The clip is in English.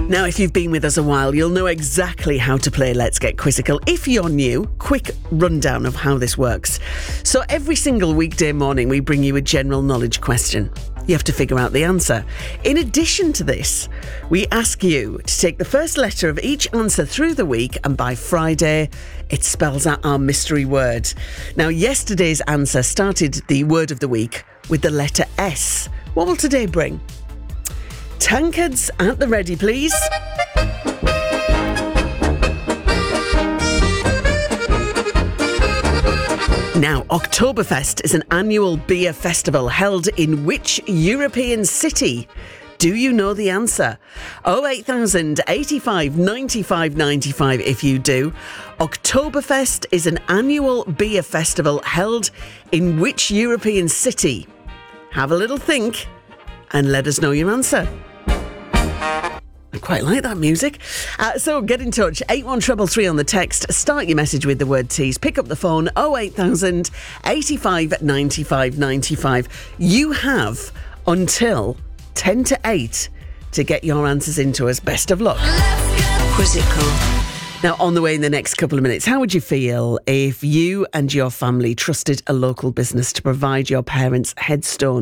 Now, if you've been with us a while, you'll know exactly how to play Let's Get Quizzical. If you're new, quick rundown of how this works. So every single weekday morning, we bring you a general knowledge question. You have to figure out the answer. In addition to this, we ask you to take the first letter of each answer through the week, and by Friday, it spells out our mystery word. Now, yesterday's answer started the word of the week with the letter S. What will today bring? Tankards at the ready, please. Now, Oktoberfest is an annual beer festival held in which European city? Do you know the answer? 08000 85 95 95 if you do. Oktoberfest is an annual beer festival held in which European city? Have a little think and let us know your answer. I quite like that music. So get in touch. 81333 on the text. Start your message with the word tease. Pick up the phone. 08000 85 95 95. You have until 10 to 8 to get your answers into us. Best of luck. Quizzical. Now, on the way in the next couple of minutes, how would you feel if you and your family trusted a local business to provide your parents' headstone